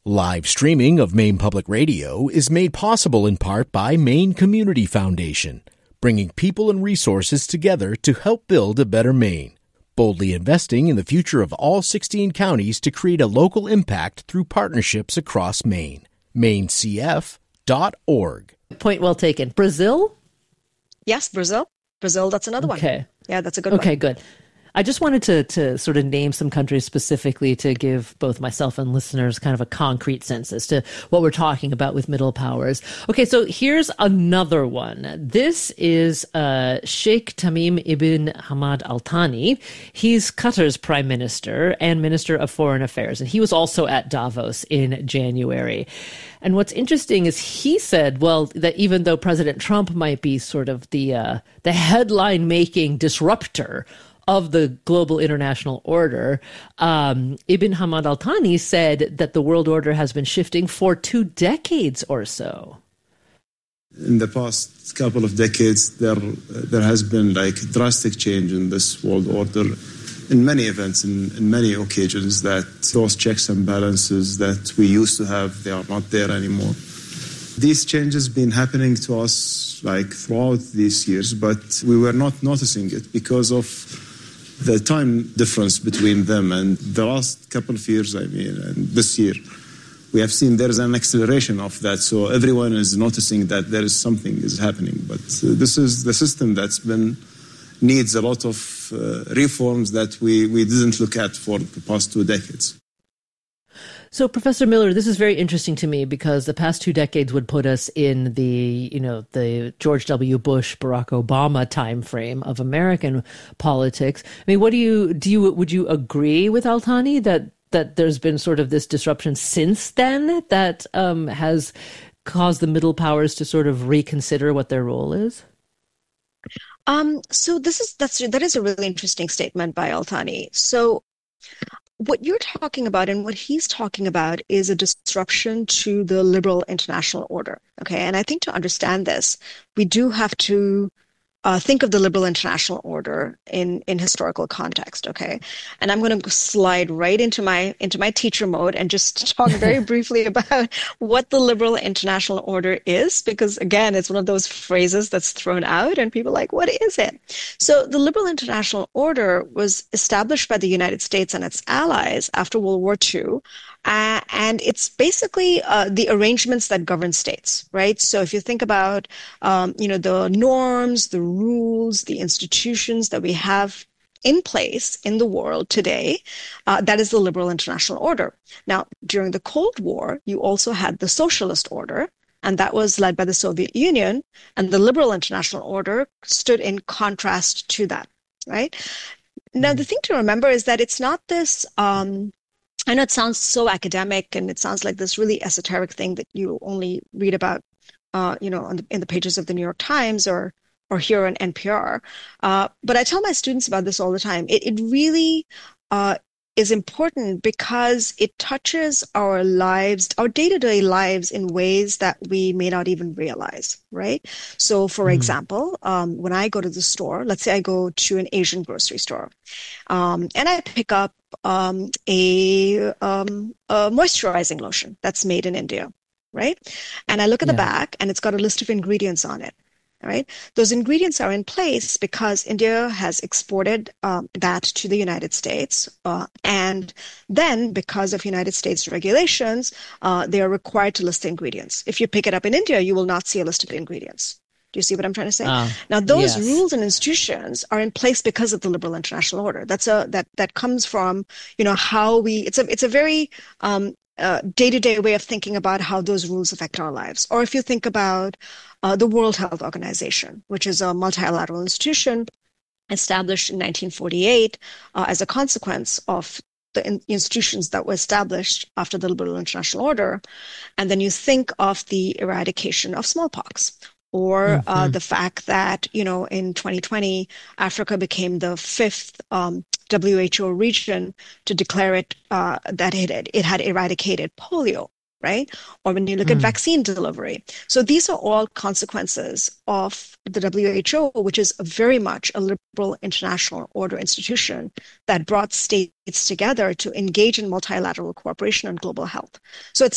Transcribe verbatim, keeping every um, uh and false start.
Live streaming of Maine Public Radio is made possible in part by Maine Community Foundation, bringing people and resources together to help build a better Maine. Boldly investing in the future of all sixteen counties to create a local impact through partnerships across Maine. maine c f dot org. Point well taken. Brazil? Yes, Brazil. Brazil, that's another one. Okay. Yeah, that's a good okay, one. Okay, good. I just wanted to to sort of name some countries specifically to give both myself and listeners kind of a concrete sense as to what we're talking about with middle powers. Okay, so here's another one. This is uh, Sheikh Tamim ibn Hamad Al Thani. He's Qatar's prime minister and minister of foreign affairs, and he was also at Davos in January. And what's interesting is he said, well, that even though President Trump might be sort of the uh, the headline-making disruptor of the global international order, um, Ibn Hamad Al Thani said that the world order has been shifting for two decades or so. In the past couple of decades, there there has been like drastic change in this world order in many events, in, in many occasions, that those checks and balances that we used to have, they are not there anymore. These changes been happening to us like throughout these years, but we were not noticing it because of the time difference between them. And the last couple of years, I mean, and this year, we have seen there is an acceleration of that. So everyone is noticing that there is something is happening. But uh, this is the system that's been needs a lot of uh, reforms that we, we didn't look at for the past two decades. So, Professor Miller, this is very interesting to me because the past two decades would put us in the, you know, the George W. Bush, Barack Obama timeframe of American politics. I mean, what do you do? You would you agree with Al Thani that that there's been sort of this disruption since then that um, has caused the middle powers to sort of reconsider what their role is? Um, so this is that's that is a really interesting statement by Al Thani. So what you're talking about and what he's talking about is a disruption to the liberal international order. Okay, and I think to understand this, we do have to uh, think of the liberal international order in, in historical context. Okay, and I'm going to slide right into my into my teacher mode and just talk very briefly about what the liberal international order is, because again, it's one of those phrases that's thrown out and people are like, what is it? So the liberal international order was established by the United States and its allies after World War Two. Uh, and it's basically uh, the arrangements that govern states, right? So if you think about, um, you know, the norms, the rules, the institutions that we have in place in the world today, uh, that is the liberal international order. Now, during the Cold War, you also had the socialist order, and that was led by the Soviet Union, and the liberal international order stood in contrast to that, right? Now, the thing to remember is that it's not this... Um, I know it sounds so academic and it sounds like this really esoteric thing that you only read about, uh, you know, on the, in the pages of the New York Times or or here on N P R. Uh, but I tell my students about this all the time. It, it really uh, is important because it touches our lives, our day-to-day lives in ways that we may not even realize, right? So, for mm. example, um, when I go to the store, let's say I go to an Asian grocery store, um, and I pick up um, a, um, a moisturizing lotion that's made in India, right? And I look at yeah. the back, and it's got a list of ingredients on it. All right. Those ingredients are in place because India has exported um, that to the United States. Uh, and then because of United States regulations, uh, they are required to list the ingredients. If you pick it up in India, you will not see a list of ingredients. Do you see what I'm trying to say? Uh, now, those yes. rules and institutions are in place because of the liberal international order. That's a that that comes from, you know, how we it's a it's a very um, uh, day-to-day way of thinking about how those rules affect our lives. Or if you think about Uh, the World Health Organization, which is a multilateral institution established in nineteen forty-eight uh, as a consequence of the in- institutions that were established after the liberal international order. And then you think of the eradication of smallpox, or mm-hmm. uh, the fact that, you know, in twenty twenty, Africa became the fifth um, W H O region to declare it uh, that it had, it had eradicated polio. Right? Or when you look mm. at vaccine delivery. So these are all consequences of the W H O, which is very much a liberal international order institution that brought states together to engage in multilateral cooperation on global health. So it's